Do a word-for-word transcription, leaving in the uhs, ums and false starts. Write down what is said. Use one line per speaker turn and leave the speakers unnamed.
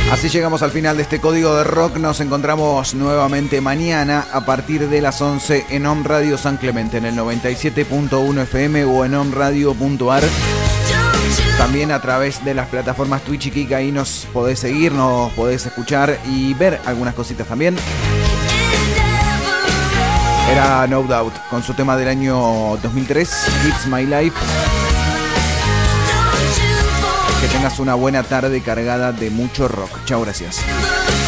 Así llegamos al final de este Código de Rock. Nos encontramos nuevamente mañana a partir de las once en Om Radio San Clemente, en el noventa y siete punto uno F M o en omradio punto ar. También a través de las plataformas Twitch y Kik, ahí nos podés seguir, nos podés escuchar y ver algunas cositas también. Era No Doubt con su tema del año dos mil tres, It's My Life. Que tengas una buena tarde cargada de mucho rock. Chao, gracias.